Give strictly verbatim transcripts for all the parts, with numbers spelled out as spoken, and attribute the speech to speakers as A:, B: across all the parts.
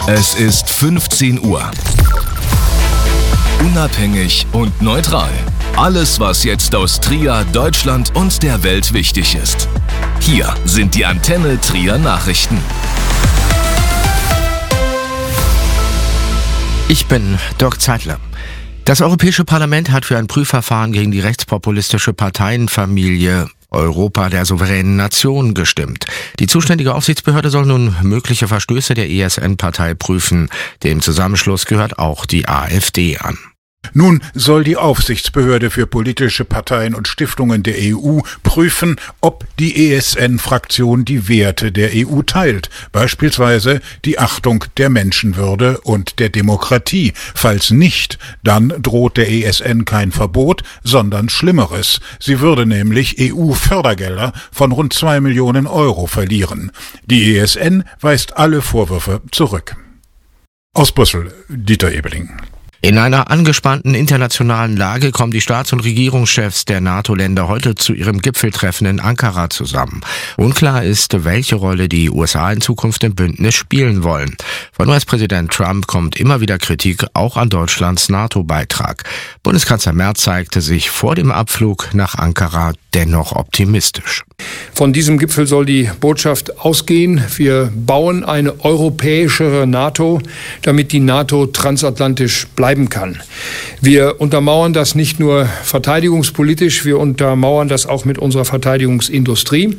A: Es ist fünfzehn Uhr. Unabhängig und neutral. Alles, was jetzt aus Trier, Deutschland und der Welt wichtig ist. Hier sind die Antenne Trier Nachrichten.
B: Ich bin Dirk Zeitler. Das Europäische Parlament hat für ein Prüfverfahren gegen die rechtspopulistische Parteienfamilie Europa der souveränen Nation gestimmt. Die zuständige Aufsichtsbehörde soll nun mögliche Verstöße der E S N-Partei prüfen. Dem Zusammenschluss gehört auch die AfD an.
C: Nun soll die Aufsichtsbehörde für politische Parteien und Stiftungen der E U prüfen, ob die E S N-Fraktion die Werte der E U teilt, beispielsweise die Achtung der Menschenwürde und der Demokratie. Falls nicht, dann droht der E S N kein Verbot, sondern Schlimmeres. Sie würde nämlich E U-Fördergelder von rund zwei Millionen Euro verlieren. Die E S N weist alle Vorwürfe zurück. Aus Brüssel, Dieter Ebeling.
B: In einer angespannten internationalen Lage kommen die Staats- und Regierungschefs der NATO-Länder heute zu ihrem Gipfeltreffen in Ankara zusammen. Unklar ist, welche Rolle die U S A in Zukunft im Bündnis spielen wollen. Von U S-Präsident Trump kommt immer wieder Kritik, auch an Deutschlands NATO-Beitrag. Bundeskanzler Merz zeigte sich vor dem Abflug nach Ankara dennoch optimistisch.
D: Von diesem Gipfel soll die Botschaft ausgehen: Wir bauen eine europäischere NATO, damit die NATO transatlantisch bleiben kann. Wir untermauern das nicht nur verteidigungspolitisch, wir untermauern das auch mit unserer Verteidigungsindustrie.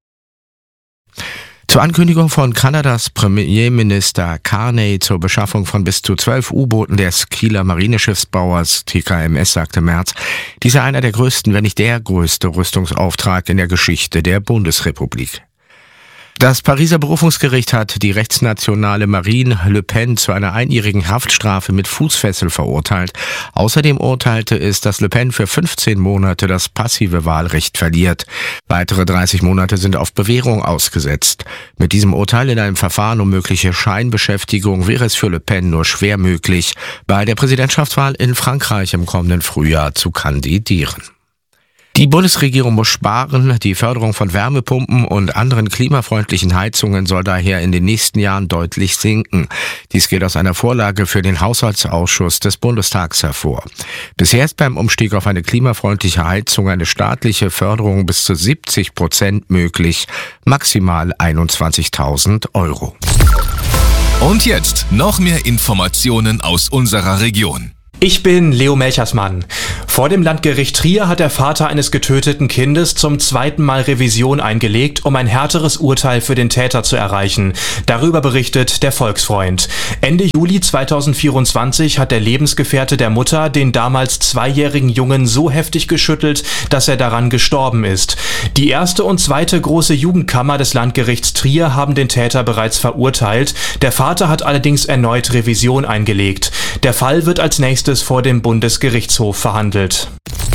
B: Zur Ankündigung von Kanadas Premierminister Carney zur Beschaffung von bis zu zwölf U-Booten des Kieler Marineschiffsbauers T K M S sagte Merz, dies sei einer der größten, wenn nicht der größte Rüstungsauftrag in der Geschichte der Bundesrepublik. Das Pariser Berufungsgericht hat die rechtsnationale Marine Le Pen zu einer einjährigen Haftstrafe mit Fußfessel verurteilt. Außerdem urteilte es, dass Le Pen für fünfzehn Monate das passive Wahlrecht verliert. Weitere dreißig Monate sind auf Bewährung ausgesetzt. Mit diesem Urteil in einem Verfahren um mögliche Scheinbeschäftigung wäre es für Le Pen nur schwer möglich, bei der Präsidentschaftswahl in Frankreich im kommenden Frühjahr zu kandidieren. Die Bundesregierung muss sparen. Die Förderung von Wärmepumpen und anderen klimafreundlichen Heizungen soll daher in den nächsten Jahren deutlich sinken. Dies geht aus einer Vorlage für den Haushaltsausschuss des Bundestags hervor. Bisher ist beim Umstieg auf eine klimafreundliche Heizung eine staatliche Förderung bis zu siebzig Prozent möglich, maximal einundzwanzigtausend Euro.
A: Und jetzt noch mehr Informationen aus unserer Region.
E: Ich bin Leo Melchersmann. Vor dem Landgericht Trier hat der Vater eines getöteten Kindes zum zweiten Mal Revision eingelegt, um ein härteres Urteil für den Täter zu erreichen. Darüber berichtet der Volksfreund. Ende Juli zweitausendvierundzwanzig hat der Lebensgefährte der Mutter den damals zweijährigen Jungen so heftig geschüttelt, dass er daran gestorben ist. Die erste und zweite große Jugendkammer des Landgerichts Trier haben den Täter bereits verurteilt. Der Vater hat allerdings erneut Revision eingelegt. Der Fall wird als nächstes vor dem Bundesgerichtshof verhandelt.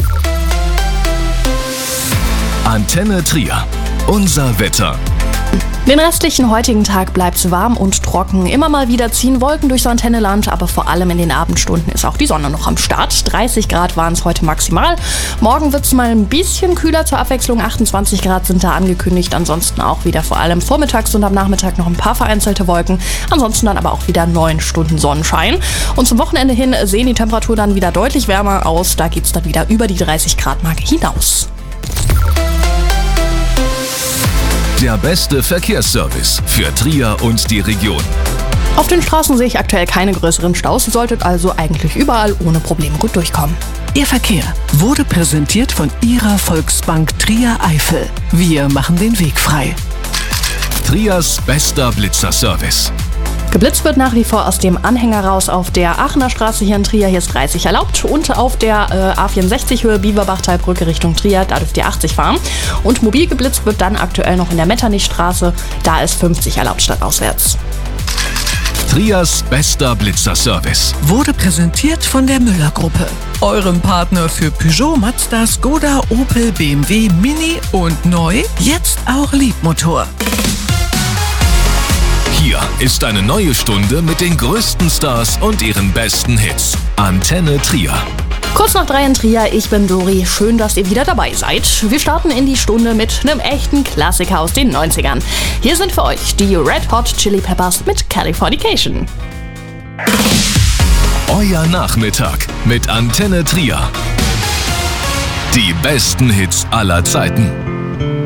A: Antenne Trier. Unser Wetter.
F: Den restlichen heutigen Tag bleibt's warm und trocken. Immer mal wieder ziehen Wolken durchs Antenneland, aber vor allem in den Abendstunden ist auch die Sonne noch am Start. dreißig Grad waren es heute maximal. Morgen wird's mal ein bisschen kühler zur Abwechslung. achtundzwanzig Grad sind da angekündigt. Ansonsten auch wieder vor allem vormittags und am Nachmittag noch ein paar vereinzelte Wolken. Ansonsten dann aber auch wieder neun Stunden Sonnenschein. Und zum Wochenende hin sehen die Temperaturen dann wieder deutlich wärmer aus. Da geht's dann wieder über die dreißig Grad Marke hinaus.
A: Der beste Verkehrsservice für Trier und die Region.
F: Auf den Straßen sehe ich aktuell keine größeren Staus. Ihr solltet also eigentlich überall ohne Probleme gut durchkommen.
G: Ihr Verkehr wurde präsentiert von Ihrer Volksbank Trier Eifel. Wir machen den Weg frei.
A: Triers bester Blitzerservice.
F: Geblitzt wird nach wie vor aus dem Anhänger raus auf der Aachener Straße hier in Trier. Hier ist dreißig erlaubt. Und auf der äh, A vierundsechzig Höhe Bieberbachtalbrücke Richtung Trier, da dürft ihr achtzig fahren. Und mobil geblitzt wird dann aktuell noch in der Metternichstraße. Da ist fünfzig erlaubt stadtauswärts.
A: Triers bester Blitzerservice
G: wurde präsentiert von der Müller-Gruppe, eurem Partner für Peugeot, Mazda, Skoda, Opel, B M W, Mini und neu, jetzt auch Liebmotor.
A: Hier ist eine neue Stunde mit den größten Stars und ihren besten Hits. Antenne Trier.
F: Kurz nach drei in Trier, ich bin Dori. Schön, dass ihr wieder dabei seid. Wir starten in die Stunde mit einem echten Klassiker aus den neunzigern. Hier sind für euch die Red Hot Chili Peppers mit Californication.
A: Euer Nachmittag mit Antenne Trier. Die besten Hits aller Zeiten.